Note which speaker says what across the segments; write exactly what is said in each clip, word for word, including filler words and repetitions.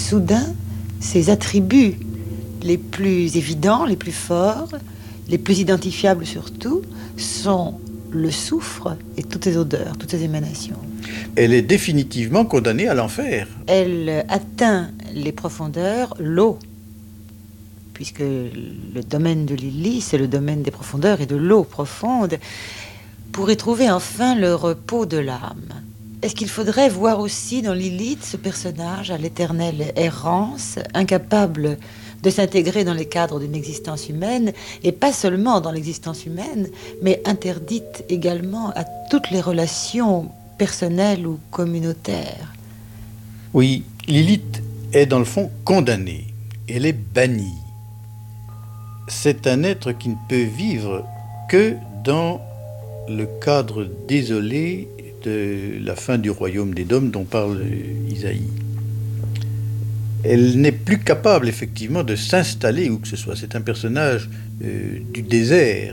Speaker 1: soudain, ses attributs les plus évidents, les plus forts, les plus identifiables surtout, sont le soufre et toutes ses odeurs, toutes ses émanations.
Speaker 2: Elle est définitivement condamnée à l'enfer.
Speaker 1: Elle atteint les profondeurs, l'eau, puisque le domaine de Lilith, c'est le domaine des profondeurs et de l'eau profonde, pour y trouver enfin le repos de l'âme. Est-ce qu'il faudrait voir aussi dans Lilith ce personnage à l'éternelle errance, incapable de s'intégrer dans les cadres d'une existence humaine, et pas seulement dans l'existence humaine, mais interdite également à toutes les relations personnelles ou communautaires?
Speaker 2: Oui, Lilith est dans le fond condamnée. Elle est bannie. C'est un être qui ne peut vivre que dans le cadre désolé de la fin du royaume d'Édom dont parle Isaïe. Elle n'est plus capable effectivement de s'installer où que ce soit. C'est un personnage euh, du désert.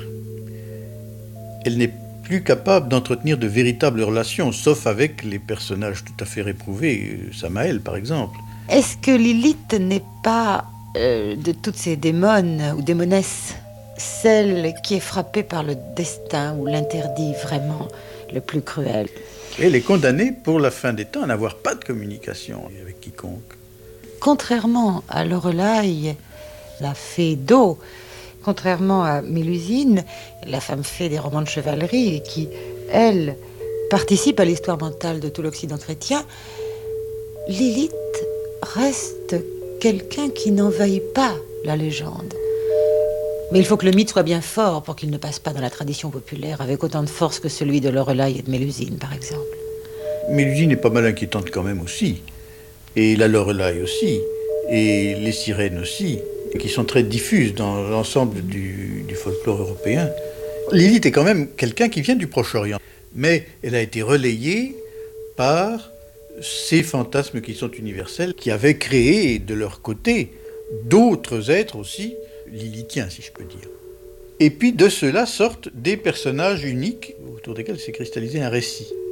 Speaker 2: Elle n'est plus capable d'entretenir de véritables relations, sauf avec les personnages tout à fait réprouvés, Samaël par exemple.
Speaker 1: Est-ce que Lilith n'est pas, euh, de toutes ces démones ou démonesses, celle qui est frappée par le destin ou l'interdit vraiment le plus cruel?
Speaker 2: Elle est condamnée pour la fin des temps à n'avoir pas de communication avec quiconque.
Speaker 1: Contrairement à Lorelai, la fée d'eau, contrairement à Mélusine, la femme fée des romans de chevalerie, qui, elle, participe à l'histoire mentale de tout l'Occident chrétien, Lilith reste quelqu'un qui n'envahit pas la légende. Mais il faut que le mythe soit bien fort pour qu'il ne passe pas dans la tradition populaire avec autant de force que celui de Lorelai et de Mélusine, par exemple.
Speaker 2: Mélusine est pas mal inquiétante quand même aussi. Et la Lorelai aussi. Et les sirènes aussi, qui sont très diffuses dans l'ensemble du, du folklore européen. Lilith est quand même quelqu'un qui vient du Proche-Orient. Mais elle a été relayée par ces fantasmes qui sont universels, qui avaient créé de leur côté d'autres êtres aussi, lilithiens si je peux dire. Et puis de cela sortent des personnages uniques autour desquels s'est cristallisé un récit.